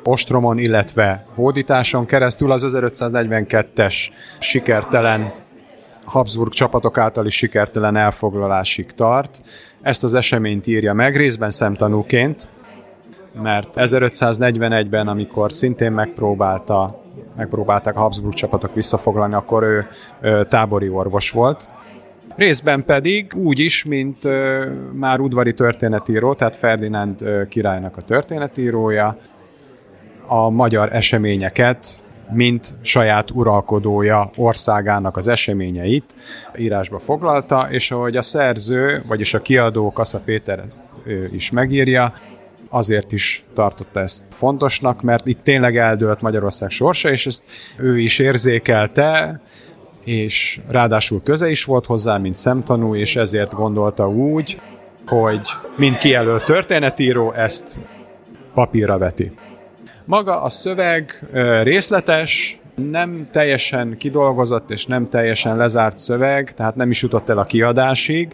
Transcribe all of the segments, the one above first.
ostromon, illetve hódításon keresztül az 1542-es sikertelen Habsburg csapatok általi sikertelen elfoglalásig tart. Ezt az eseményt írja meg, részben szemtanúként, mert 1541-ben, amikor szintén megpróbálták a Habsburg csapatok visszafoglalni, akkor ő tábori orvos volt. Részben pedig úgy is, mint már udvari történetíró, tehát Ferdinánd királynak a történetírója, a magyar eseményeket, mint saját uralkodója országának az eseményeit írásba foglalta, és ahogy a szerző, vagyis a kiadó Kassa Péter ezt is megírja, azért is tartotta ezt fontosnak, mert itt tényleg eldőlt Magyarország sorsa, és ezt ő is érzékelte, és ráadásul köze is volt hozzá, mint szemtanú, és ezért gondolta úgy, hogy mint kijelölt történetíró ezt papírra veti. Maga a szöveg részletes, nem teljesen kidolgozott és nem teljesen lezárt szöveg, tehát nem is jutott el a kiadásig.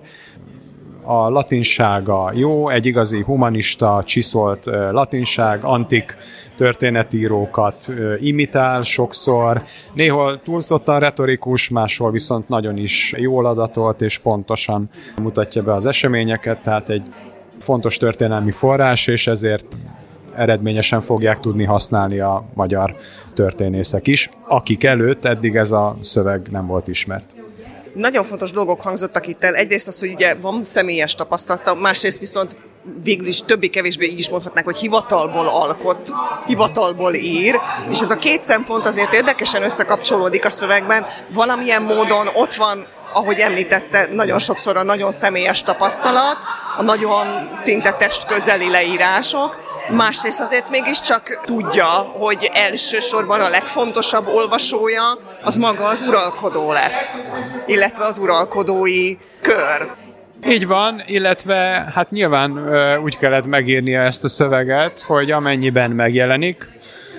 A latinsága jó, egy igazi humanista, csiszolt latinság, antik történetírókat imitál sokszor, néhol túlzottan retorikus, máshol viszont nagyon is jól adatolt és pontosan mutatja be az eseményeket, tehát egy fontos történelmi forrás, és ezért eredményesen fogják tudni használni a magyar történészek is, akik előtt eddig ez a szöveg nem volt ismert. Nagyon fontos dolgok hangzottak itt el. Egyrészt az, hogy ugye van személyes tapasztalata, másrészt viszont végül is többé-kevésbé így is mondhatnánk, hogy hivatalból alkot, hivatalból ír, és ez a két szempont azért érdekesen összekapcsolódik a szövegben. Valamilyen módon ott van, ahogy említette, nagyon sokszor a nagyon személyes tapasztalat, a nagyon szinte testközeli leírások, másrészt azért mégiscsak tudja, hogy elsősorban a legfontosabb olvasója az maga az uralkodó lesz, illetve az uralkodói kör. Így van, illetve hát nyilván úgy kellett megírnia ezt a szöveget, hogy amennyiben megjelenik,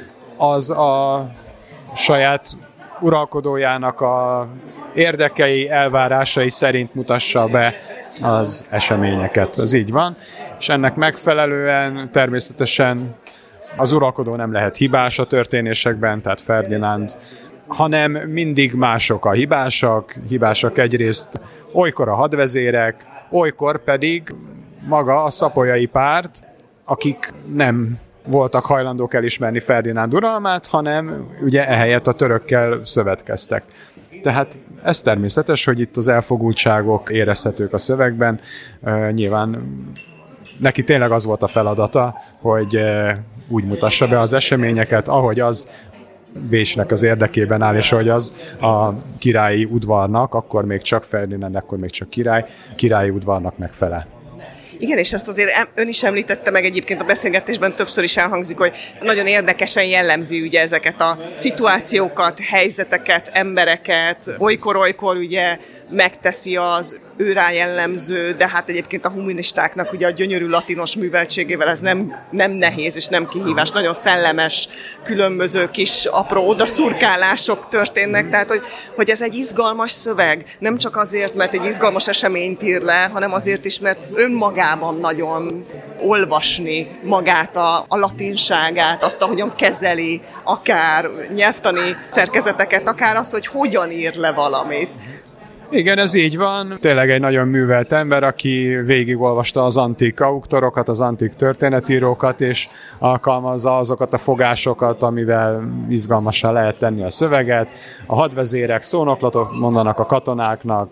az a saját uralkodójának a érdekei, elvárásai szerint mutassa be az eseményeket. Ez így van, és ennek megfelelően természetesen az uralkodó nem lehet hibás a történésekben, tehát Ferdinánd, hanem mindig mások a hibásak egyrészt olykor a hadvezérek, olykor pedig maga a szapolyai párt, akik nem voltak hajlandók elismerni Ferdinánd uralmát, hanem ugye ehelyett a törökkel szövetkeztek. Tehát ez természetes, hogy itt az elfogultságok érezhetők a szövegben. Nyilván neki tényleg az volt a feladata, hogy úgy mutassa be az eseményeket, ahogy az Bécsnek az érdekében áll, és hogy az a királyi udvarnak, akkor még csak Ferdinánd, akkor még csak királyi udvarnak megfelel. Igen, és ezt azért ön is említette meg egyébként a beszélgetésben, többször is elhangzik, hogy nagyon érdekesen jellemzi ugye ezeket a szituációkat, helyzeteket, embereket, olykor ugye megteszi az őrá jellemző, de hát egyébként a humanistáknak ugye a gyönyörű latinos műveltségével ez nem nehéz és nem kihívás, nagyon szellemes, különböző kis apró odaszurkálások történnek, tehát hogy ez egy izgalmas szöveg, nem csak azért, mert egy izgalmas eseményt ír le, hanem azért is, mert önmagában nagyon olvasni magát a latinságát, azt, ahogyan kezeli, akár nyelvtani szerkezeteket, akár azt, hogy hogyan ír le valamit. Igen, ez így van. Tényleg egy nagyon művelt ember, aki végigolvasta az antik auktorokat, az antik történetírókat, és alkalmazza azokat a fogásokat, amivel izgalmasan lehet tenni a szöveget. A hadvezérek szónoklatot mondanak a katonáknak,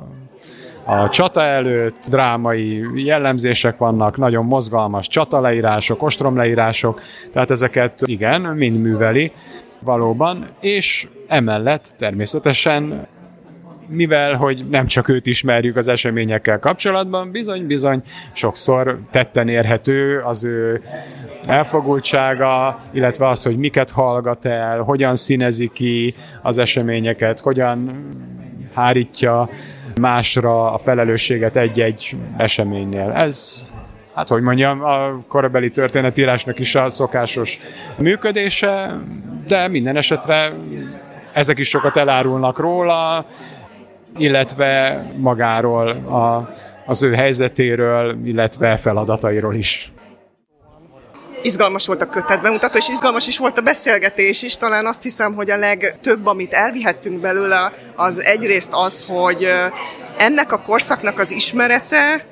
a csata előtt drámai jellemzések vannak, nagyon mozgalmas csataleírások, ostromleírások, tehát ezeket igen, mind műveli valóban, és emellett természetesen mivel, hogy nem csak őt ismerjük az eseményekkel kapcsolatban, bizony sokszor tetten érhető az ő elfogultsága, illetve az, hogy miket hallgat el, hogyan színezi ki az eseményeket, hogyan hárítja másra a felelősséget egy-egy eseménynél. Ez, hát hogy mondjam, a korabeli történetírásnak is a szokásos működése, de minden esetre ezek is sokat elárulnak róla, illetve magáról, az ő helyzetéről, illetve feladatairól is. izgalmas volt a kötetbemutató, és izgalmas is volt a beszélgetés is. Talán azt hiszem, hogy a legtöbb, amit elvihettünk belőle, az egyrészt az, hogy ennek a korszaknak az ismerete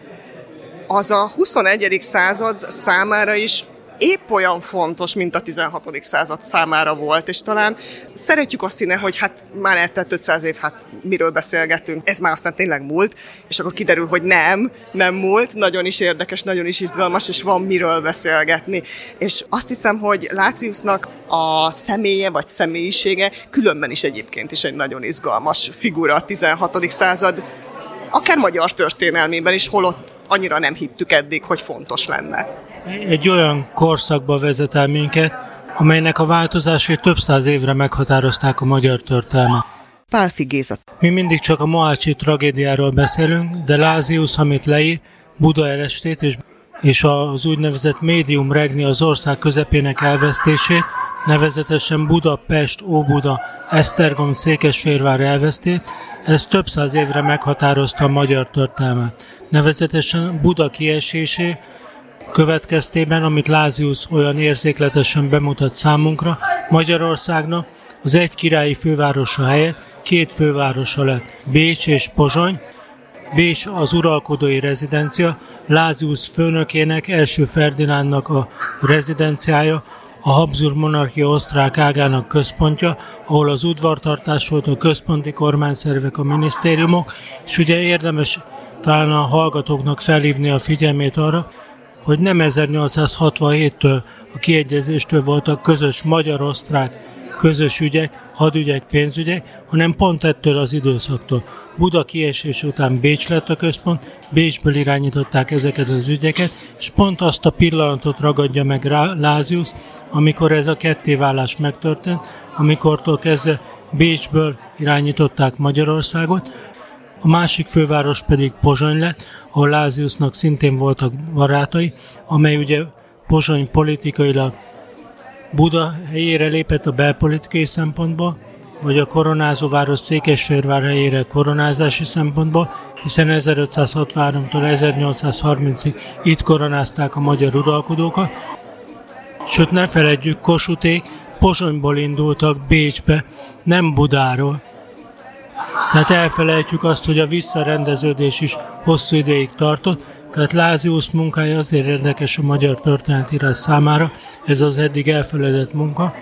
az a 21. század számára is épp olyan fontos, mint a 16. század számára volt, és talán szeretjük azt hinni, hogy hát már eltelt 500 év, hát miről beszélgetünk, ez már aztán tényleg múlt, és akkor kiderül, hogy nem múlt, nagyon is érdekes, nagyon is izgalmas, és van miről beszélgetni. És azt hiszem, hogy Láciusnak a személye vagy személyisége különben is egyébként is egy nagyon izgalmas figura a 16. század, akár magyar történelmében is, holott annyira nem hittük eddig, hogy fontos lenne. Egy olyan korszakba vezet el minket, amelynek a változásai több száz évre meghatározták a magyar történelmet. Pálffy Géza. Mi mindig csak a mohácsi tragédiáról beszélünk, de Lázius, amit leír, Buda elestét és az úgynevezett médium regni, az ország közepének elvesztését, nevezetesen Budapest, Óbuda, Esztergom, Székesfehérvár elvesztét, ez több száz évre meghatározta a magyar történelmet. Nevezetesen Buda kiesésé következtében, amit Lázius olyan érzékletesen bemutat számunkra, Magyarországnak az egy királyi fővárosa helyett két fővárosa lett, Bécs és Pozsony. Bécs az uralkodói rezidencia, Lázius főnökének, első Ferdinándnak a rezidenciája, a Habsburg monarchia osztrák ágának központja, ahol az udvartartás volt, a központi kormányszervek, a minisztériumok, és ugye érdemes talán a hallgatóknak felhívni a figyelmét arra, hogy nem 1867-től a kiegyezéstől voltak közös magyar-osztrák közös ügyek, hadügyek, pénzügyek, hanem pont ettől az időszaktól. Buda kiesés után Bécs lett a központ, Bécsből irányították ezeket az ügyeket, és pont azt a pillanatot ragadja meg Lázius, amikor ez a kettéválás megtörtént, amikortól kezdve Bécsből irányították Magyarországot, a másik főváros pedig Pozsony lett, ahol Láziusnak szintén voltak barátai, amely ugye Pozsony politikailag Buda helyére lépett a belpolitikai szempontból, vagy a koronázóváros Székesfehérvár helyére koronázási szempontból, hiszen 1563-tól 1830-ig itt koronázták a magyar uralkodókat. Sőt, ne feledjük, Kossuthé Pozsonyból indultak Bécsbe, nem Budáról. Tehát elfelejtjük azt, hogy a visszarendeződés is hosszú ideig tartott, tehát Lázius munkája azért érdekes a magyar történetírás számára, ez az eddig elfeledett munka,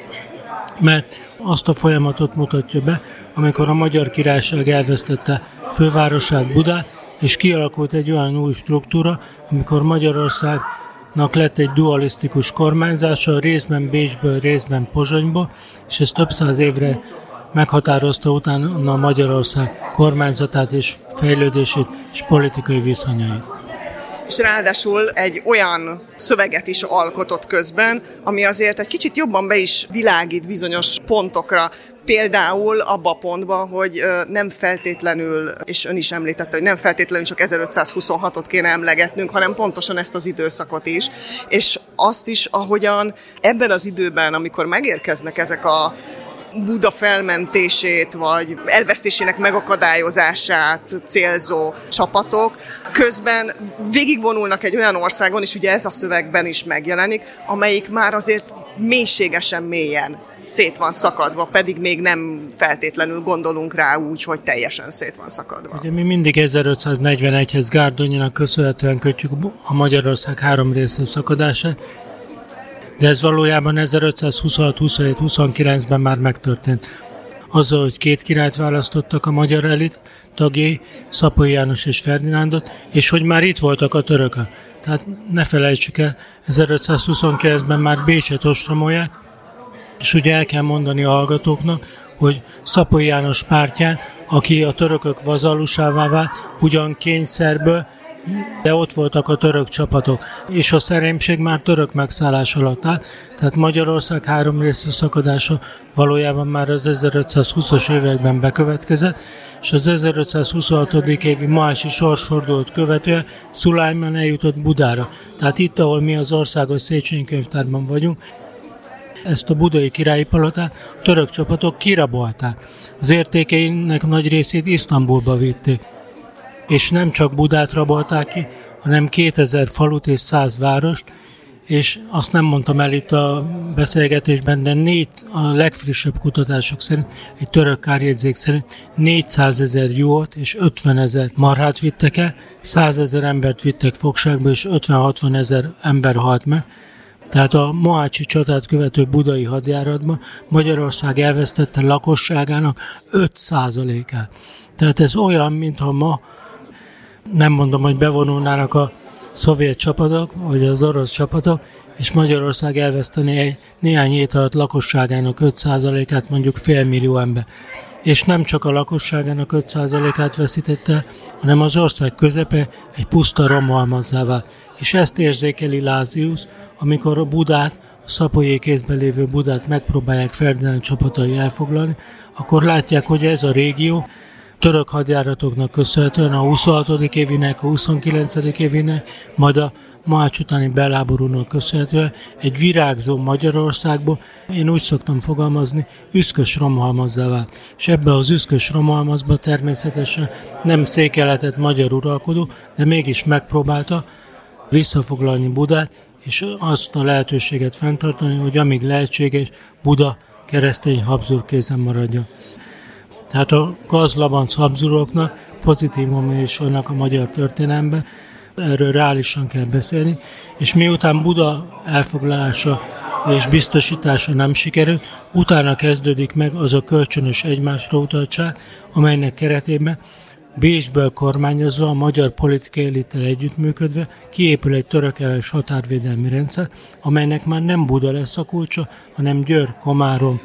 mert azt a folyamatot mutatja be, amikor a Magyar Királyság elvesztette fővárosát, Budát, és kialakult egy olyan új struktúra, amikor Magyarországnak lett egy dualisztikus kormányzása, részben Bécsből, részben Pozsonyból, és ez több száz évre meghatározta utána Magyarország kormányzatát és fejlődését és politikai viszonyait. És ráadásul egy olyan szöveget is alkotott közben, ami azért egy kicsit jobban be is világít bizonyos pontokra. Például abba a pontban, hogy nem feltétlenül, és ön is említette, hogy nem feltétlenül csak 1526-ot kéne emlegetnünk, hanem pontosan ezt az időszakot is. És azt is, ahogyan ebben az időben, amikor megérkeznek ezek a Buda felmentését, vagy elvesztésének megakadályozását célzó csapatok, közben végigvonulnak egy olyan országon, és ugye ez a szövegben is megjelenik, amelyik már azért mélységesen mélyen szét van szakadva, pedig még nem feltétlenül gondolunk rá úgy, hogy teljesen szét van szakadva. Ugye mi mindig 1541-hez Gárdonyinak köszönhetően kötjük a Magyarország három része szakadását, de ez valójában 1526-27-29-ben már megtörtént. Azzal, hogy két királyt választottak a magyar elit tagjai, Szapoly János és Ferdinándot, és hogy már itt voltak a törökök. Tehát ne felejtsük el, 1529-ben már Bécset ostromolják, és ugye el kell mondani a hallgatóknak, hogy Szapoly János pártján, aki a törökök vazallusává vált, ugyan kényszerből, de ott voltak a török csapatok, és a szerémség már török megszállás alatt áll, tehát Magyarország három része szakadása valójában már az 1520-as években bekövetkezett, és az 1526. évi mohácsi sorsfordulót követően Szulajmán eljutott Budára. Tehát itt, ahol mi az Országos Széchenyi Könyvtárban vagyunk, ezt a budai királyi palotát a török csapatok kirabolták. Az értékeinek nagy részét Isztambulba vitték. És nem csak Budát rabolták ki, hanem 2000 falut és 100 várost, és azt nem mondtam el itt a beszélgetésben, de a legfrissebb kutatások szerint, egy török kárjegyzék szerint 400 000 juhot és 50 000 marhát vittek el, 100 000 embert vittek fogságba, és 50-60 000 ember halt meg. Tehát a mohácsi csatát követő budai hadjáratban Magyarország elvesztette lakosságának 5%-át. Tehát ez olyan, mintha ma, nem mondom, hogy bevonulnának a szovjet csapatok, vagy az orosz csapatok, és Magyarország elveszteni egy néhány hét alatt lakosságának 5%-át, mondjuk 500 000 ember. És nem csak a lakosságának 5%-át veszítette, hanem az ország közepe egy puszta romhalmazzá vált. És ezt érzékeli Lázius, amikor a Budát, a Szapolyai kézben lévő Budát megpróbálják Ferdinánd csapatai elfoglalni, akkor látják, hogy ez a régió török hadjáratoknak köszönhetően a 26. évinek, a 29. évinek, majd a Mohács utáni belháborúnak köszönhetően egy virágzó Magyarországból, én úgy szoktam fogalmazni, üszkös romhalmazzá vált. És ebbe az üszkös romhalmazba természetesen nem székelhetett magyar uralkodó, de mégis megpróbálta visszafoglalni Budát, és azt a lehetőséget fenntartani, hogy amíg lehetséges, Buda keresztény Habsburg kézen maradjon. Tehát a gazlabanc Habsburgoknak pozitívumai is vannak a magyar történelemben, erről reálisan kell beszélni, és miután Buda elfoglalása és biztosítása nem sikerült, utána kezdődik meg az a kölcsönös egymásra utaltság, amelynek keretében Bécsből kormányozva, a magyar politikai elittel együttműködve kiépül egy török ellenes határvédelmi rendszer, amelynek már nem Buda lesz a kulcsa, hanem Győr, Komárom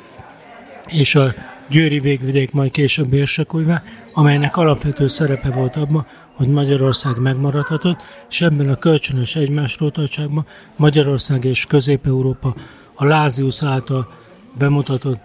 és a győri végvidék, majd később Érsekújvár, amelynek alapvető szerepe volt abban, hogy Magyarország megmaradhatott, és ebben a kölcsönös egymásra utaltságban Magyarország és Közép-Európa a Lázius által bemutatott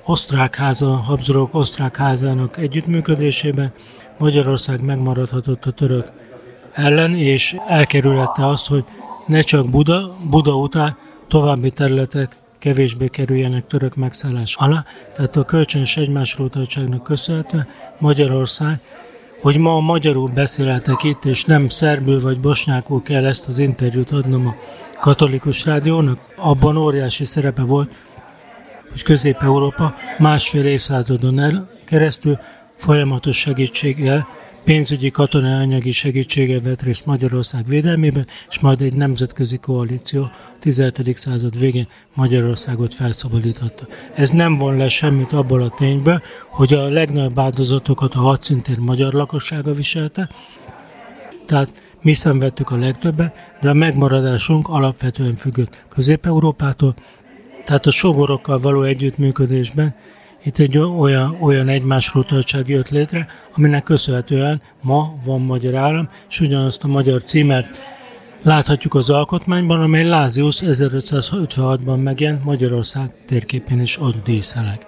Habsburgok osztrák házának együttműködésében Magyarország megmaradhatott a török ellen, és elkerülhette azt, hogy ne csak Buda után további területek kevésbé kerüljenek török megszállás alá. Tehát a kölcsönös egymásra utaltságnak köszönhetően Magyarország, hogy ma magyarul beszélhetek itt, és nem szerbül vagy bosnyákul kell ezt az interjút adnom a katolikus rádiónak, abban óriási szerepe volt, hogy Közép-Európa másfél évszázadon keresztül folyamatos segítséggel, pénzügyi, katonai, anyagi segítséggel vett részt Magyarország védelmében, és majd egy nemzetközi koalíció 17. század végén Magyarországot felszabadította. Ez nem von le semmit abból a tényből, hogy a legnagyobb áldozatokat a hadszintér magyar lakossága viselte, tehát mi szenvedtük a legtöbbet, de a megmaradásunk alapvetően függött Közép-Európától, tehát a sógorokkal való együttműködésben itt egy olyan egymásra utaltság jött létre, aminek köszönhetően ma van magyar állam, és ugyanazt a magyar címert láthatjuk az alkotmányban, amely Lázius 1556-ban megjelent Magyarország térképén is ott díszeleg.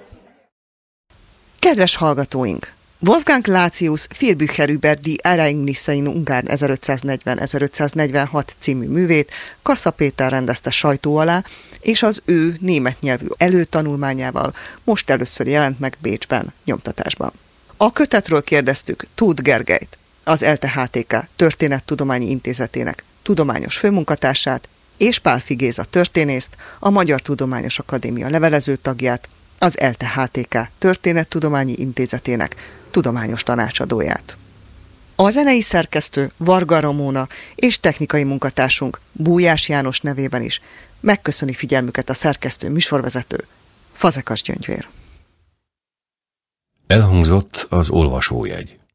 Kedves hallgatóink! Wolfgang Lázius Félbücher über die Ereignisse in Ungarn 1540-1546 című művét Kassa Péter rendezte sajtó alá, és az ő német nyelvű előtanulmányával most először jelent meg Bécsben, nyomtatásban. A kötetről kérdeztük Tóth Gergelyt, az ELTE HTK Történettudományi Intézetének tudományos főmunkatársát, és Pálffy Géza történészt, a Magyar Tudományos Akadémia levelező tagját, az ELTE HTK Történettudományi Intézetének tudományos tanácsadóját. A zenei szerkesztő Varga Ramóna és technikai munkatársunk Bújás János nevében is megköszöni figyelmüket a szerkesztő műsorvezető Fazekas Gyöngyvér. Elhangzott az olvasójegy.